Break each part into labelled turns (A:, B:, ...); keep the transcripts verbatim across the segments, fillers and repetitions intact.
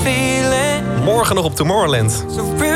A: Morgen nog op Tomorrowland.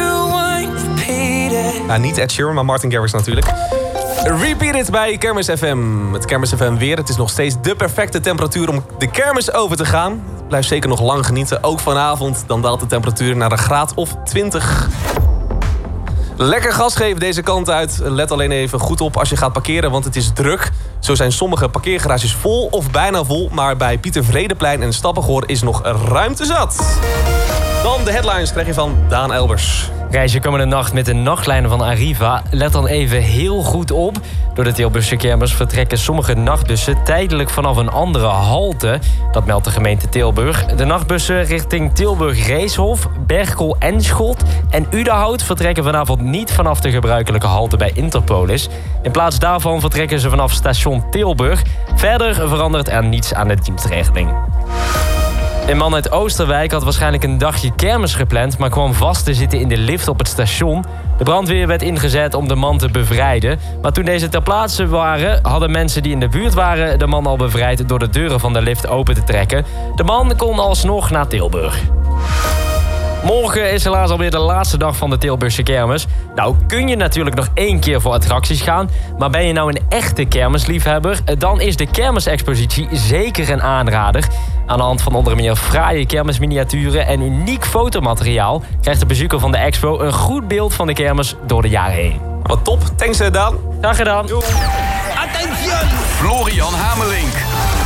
A: Ja, niet Ed Sheeran, maar Martin Garrix natuurlijk. Repeat it bij Kermis F M. Het Kermis F M weer. Het is nog steeds de perfecte temperatuur om de kermis over te gaan. Blijf zeker nog lang genieten. Ook vanavond. Dan daalt de temperatuur naar een graad of twintig. Lekker gas geven deze kant uit. Let alleen even goed op als je gaat parkeren, want het is druk. Zo zijn sommige parkeergarages vol of bijna vol. Maar bij Pieter Vredeplein en Stappengoor is nog ruimte zat. Dan de headlines krijg je van Daan Elbers.
B: Reis je komende nacht met de nachtlijnen van Arriva? Let dan even heel goed op. Door de Tilburgse kermis vertrekken sommige nachtbussen tijdelijk vanaf een andere halte. Dat meldt de gemeente Tilburg. De nachtbussen richting Tilburg-Reeshof, Berkel en Schot en Udenhout vertrekken vanavond niet vanaf de gebruikelijke halte bij Interpolis. In plaats daarvan vertrekken ze vanaf station Tilburg. Verder verandert er niets aan de dienstregeling. Een man uit Oosterwijk had waarschijnlijk een dagje kermis gepland, maar kwam vast te zitten in de lift op het station. De brandweer werd ingezet om de man te bevrijden. Maar toen deze ter plaatse waren, hadden mensen die in de buurt waren de man al bevrijd door de deuren van de lift open te trekken. De man kon alsnog naar Tilburg. Morgen is helaas alweer de laatste dag van de Tilburgse kermis. Nou kun je natuurlijk nog één keer voor attracties gaan. Maar ben je nou een echte kermisliefhebber, dan is de kermisexpositie zeker een aanrader. Aan de hand van onder meer fraaie kermisminiaturen en uniek fotomateriaal krijgt de bezoeker van de expo een goed beeld van de kermis door de jaren heen.
A: Wat top, thanks Daan.
B: Graag gedaan.
C: Attention! Florian Hamelink.